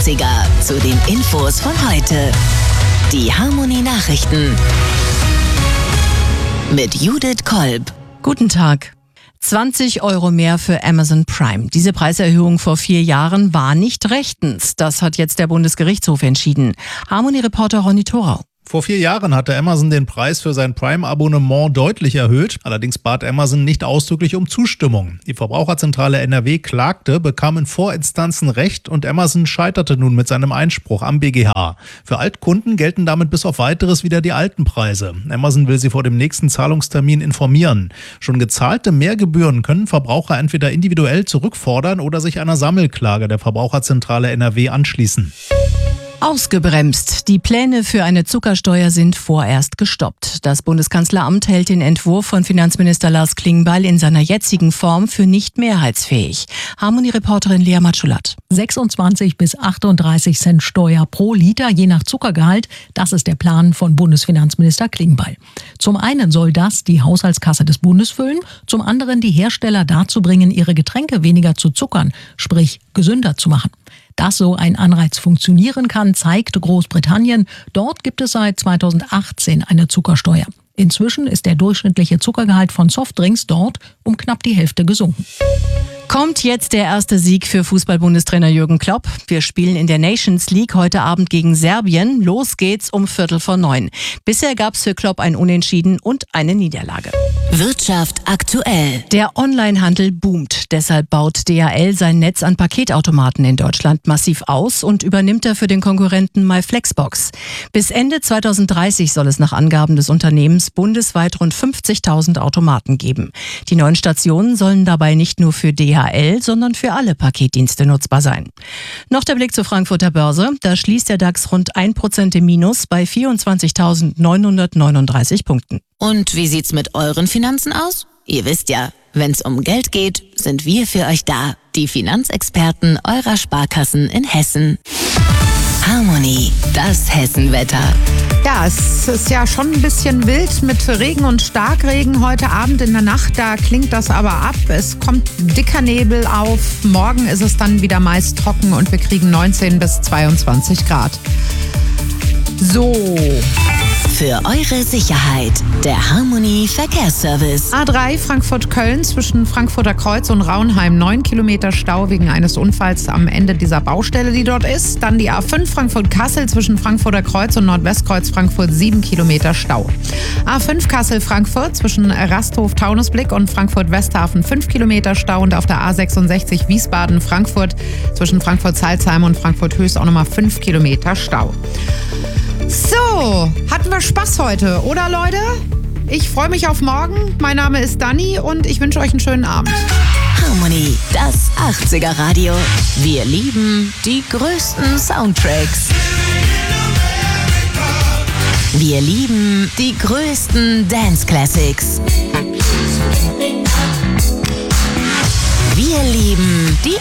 80er zu den Infos von heute. Die Harmony Nachrichten mit Judith Kolb. Guten Tag. 20 € mehr für Amazon Prime. Diese Preiserhöhung vor 4 Jahren war nicht rechtens. Das hat jetzt der Bundesgerichtshof entschieden. Harmony-Reporter Ronny Thorau. Vor 4 Jahren hatte Amazon den Preis für sein Prime-Abonnement deutlich erhöht. Allerdings bat Amazon nicht ausdrücklich um Zustimmung. Die Verbraucherzentrale NRW klagte, bekam in Vorinstanzen Recht und Amazon scheiterte nun mit seinem Einspruch am BGH. Für Altkunden gelten damit bis auf Weiteres wieder die alten Preise. Amazon will sie vor dem nächsten Zahlungstermin informieren. Schon gezahlte Mehrgebühren können Verbraucher entweder individuell zurückfordern oder sich einer Sammelklage der Verbraucherzentrale NRW anschließen. Ausgebremst. Die Pläne für eine Zuckersteuer sind vorerst gestoppt. Das Bundeskanzleramt hält den Entwurf von Finanzminister Lars Klingbeil in seiner jetzigen Form für nicht mehrheitsfähig. Harmony-Reporterin Lea Matschulat. 26 bis 38 Cent Steuer pro Liter, je nach Zuckergehalt. Das ist der Plan von Bundesfinanzminister Klingbeil. Zum einen soll das die Haushaltskasse des Bundes füllen, zum anderen die Hersteller dazu bringen, ihre Getränke weniger zu zuckern, sprich gesünder zu machen. Dass so ein Anreiz funktionieren kann, zeigt Großbritannien. Dort gibt es seit 2018 eine Zuckersteuer. Inzwischen ist der durchschnittliche Zuckergehalt von Softdrinks dort um knapp die Hälfte gesunken. Kommt jetzt der erste Sieg für Fußball-Bundestrainer Jürgen Klopp. Wir spielen in der Nations League heute Abend gegen Serbien. Los geht's um 8:45. Bisher gab's für Klopp ein Unentschieden und eine Niederlage. Wirtschaft aktuell. Der Onlinehandel boomt. Deshalb baut DHL sein Netz an Paketautomaten in Deutschland massiv aus und übernimmt dafür den Konkurrenten MyFlexbox. Bis Ende 2030 soll es nach Angaben des Unternehmens bundesweit rund 50.000 Automaten geben. Die neuen Stationen sollen dabei nicht nur für DHL, sondern für alle Paketdienste nutzbar sein. Noch der Blick zur Frankfurter Börse. Da schließt der DAX rund 1% im Minus bei 24.939 Punkten. Und wie sieht's mit euren Finanzen aus? Ihr wisst ja, wenn's um Geld geht, sind wir für euch da. Die Finanzexperten eurer Sparkassen in Hessen. Harmony, das Hessenwetter. Ja, es ist ja schon ein bisschen wild mit Regen und Starkregen heute Abend in der Nacht. Da klingt das aber ab. Es kommt dicker Nebel auf. Morgen ist es dann wieder meist trocken und wir kriegen 19 bis 22 Grad. So. Für eure Sicherheit, der Harmony Verkehrsservice. A3 Frankfurt-Köln zwischen Frankfurter Kreuz und Raunheim 9 Kilometer Stau wegen eines Unfalls am Ende dieser Baustelle, die dort ist. Dann die A5 Frankfurt-Kassel zwischen Frankfurter Kreuz und Nordwestkreuz Frankfurt 7 Kilometer Stau. A5 Kassel-Frankfurt zwischen Rasthof-Taunusblick und Frankfurt-Westhafen 5 Kilometer Stau und auf der A66 Wiesbaden-Frankfurt zwischen Frankfurt-Salzheim und Frankfurt-Höchst auch nochmal 5 Kilometer Stau. So, hatten wir Spaß heute, oder Leute? Ich freue mich auf morgen. Mein Name ist Dani und ich wünsche euch einen schönen Abend. Harmony, das 80er Radio. Wir lieben die größten Soundtracks. Wir lieben die größten Dance Classics. Wir lieben die